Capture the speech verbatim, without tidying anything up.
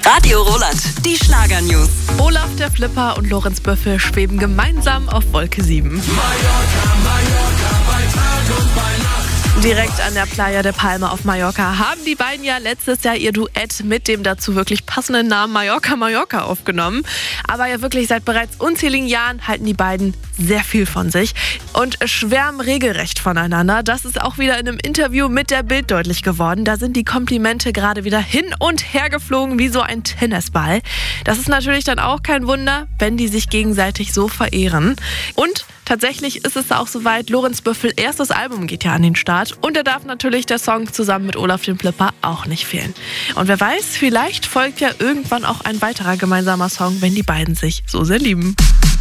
Radio Roland, die Schlagernews. Olaf der Flipper und Lorenz Büffel schweben gemeinsam auf Wolke sieben. Mallorca, Mallorca, bei Tag und bei Nacht. Direkt an der Playa de Palma auf Mallorca haben die beiden ja letztes Jahr ihr Duett mit dem dazu wirklich passenden Namen Mallorca, Mallorca aufgenommen. Aber ja wirklich seit bereits unzähligen Jahren halten die beiden sehr viel von sich und schwärmen regelrecht voneinander. Das ist auch wieder in einem Interview mit der Bild deutlich geworden. Da sind die Komplimente gerade wieder hin und her geflogen wie so ein Tennisball. Das ist natürlich dann auch kein Wunder, wenn die sich gegenseitig so verehren. Und tatsächlich ist es auch soweit, Lorenz Büffel erstes Album geht ja an den Start und da darf natürlich der Song zusammen mit Olaf dem Flipper auch nicht fehlen. Und wer weiß, vielleicht folgt ja irgendwann auch ein weiterer gemeinsamer Song, wenn die beiden sich so sehr lieben.